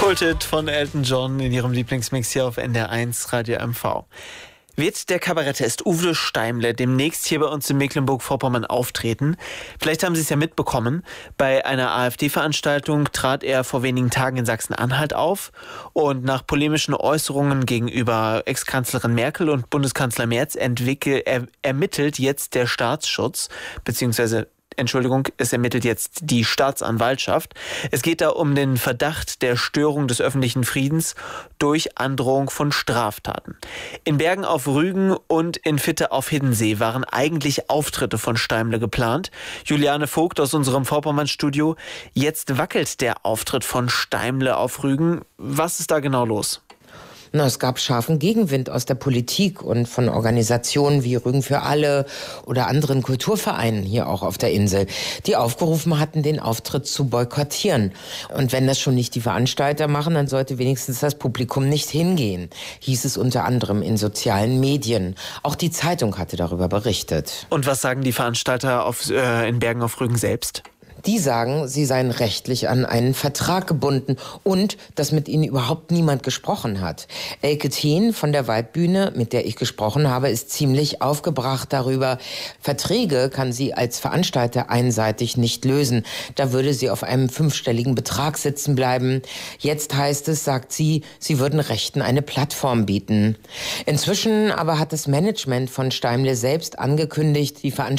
Kulthit von Elton John in ihrem Lieblingsmix hier auf NDR1 Radio MV. Wird der Kabarettist Uwe Steimle demnächst hier bei uns in Mecklenburg-Vorpommern auftreten? Vielleicht haben Sie es ja mitbekommen. Bei einer AfD-Veranstaltung trat er vor wenigen Tagen in Sachsen-Anhalt auf und nach polemischen Äußerungen gegenüber Ex-Kanzlerin Merkel und Bundeskanzler Merz ermittelt jetzt der Staatsschutz, es ermittelt jetzt die Staatsanwaltschaft. Es geht da um den Verdacht der Störung des öffentlichen Friedens durch Androhung von Straftaten. In Bergen auf Rügen und in Fitte auf Hiddensee waren eigentlich Auftritte von Steimle geplant. Juliane Vogt aus unserem Vorpommern-Studio. Jetzt wackelt der Auftritt von Steimle auf Rügen. Was ist da genau los? Es gab scharfen Gegenwind aus der Politik und von Organisationen wie Rügen für alle oder anderen Kulturvereinen hier auch auf der Insel, die aufgerufen hatten, den Auftritt zu boykottieren. Und wenn das schon nicht die Veranstalter machen, dann sollte wenigstens das Publikum nicht hingehen, hieß es unter anderem in sozialen Medien. Auch die Zeitung hatte darüber berichtet. Und was sagen die Veranstalter in Bergen auf Rügen selbst? Die sagen, sie seien rechtlich an einen Vertrag gebunden und dass mit ihnen überhaupt niemand gesprochen hat. Elke Thien von der Waldbühne, mit der ich gesprochen habe, ist ziemlich aufgebracht darüber. Verträge kann sie als Veranstalter einseitig nicht lösen. Da würde sie auf einem 5-stelligen Betrag sitzen bleiben. Jetzt heißt es, sagt sie, sie würden Rechten eine Plattform bieten. Inzwischen aber hat das Management von Steimle selbst angekündigt, die Veranstaltung